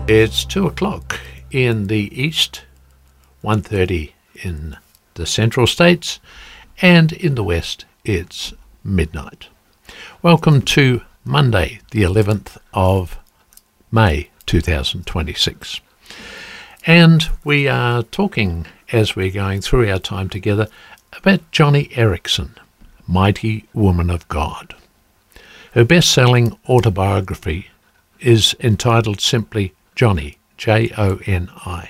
It's 2 o'clock in the east, 1:30 in the central states, and in the west it's midnight. Welcome to Monday, the 11th of May 2026. And we are talking, as we're going through our time together, about Joni Eareckson, Mighty Woman of God. Her best-selling autobiography is entitled simply Joni, Joni.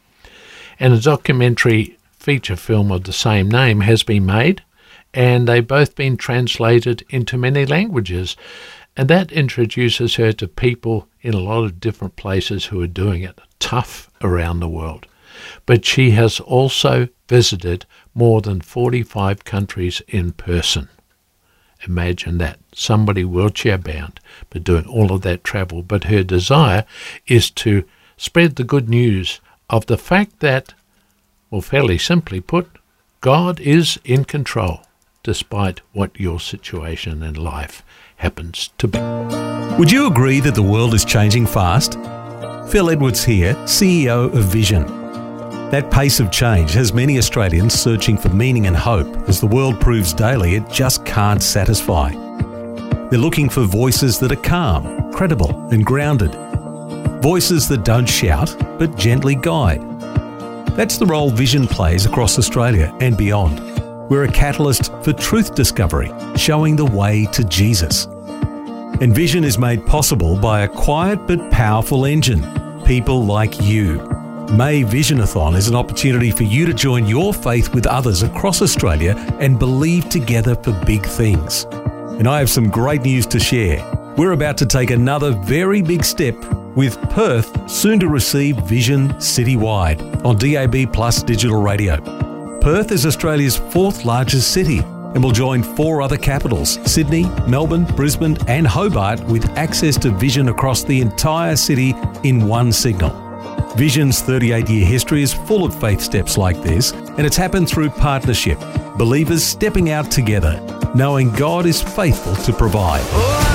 And a documentary feature film of the same name has been made, and they've both been translated into many languages, and that introduces her to people in a lot of different places who are doing it tough around the world. But she has also visited more than 45 countries in person. Imagine that, somebody wheelchair-bound, but doing all of that travel. But her desire is to spread the good news of the fact that, well, fairly simply put, God is in control, despite what your situation in life happens to be. Would you agree that the world is changing fast? Phil Edwards here, CEO of Vision. That pace of change has many Australians searching for meaning and hope as the world proves daily it just can't satisfy. They're looking for voices that are calm, credible and grounded. Voices that don't shout but gently guide. That's the role Vision plays across Australia and beyond. We're a catalyst for truth discovery, showing the way to Jesus. And Vision is made possible by a quiet but powerful engine, people like you. May Visionathon is an opportunity for you to join your faith with others across Australia and believe together for big things. And I have some great news to share. We're about to take another very big step, with Perth soon to receive Vision citywide on DAB Plus digital radio. Perth is Australia's fourth largest city and will join 4 other capitals, Sydney, Melbourne, Brisbane and Hobart, with access to Vision across the entire city in one signal. Vision's 38-year history is full of faith steps like this, and it's happened through partnership, believers stepping out together, knowing God is faithful to provide.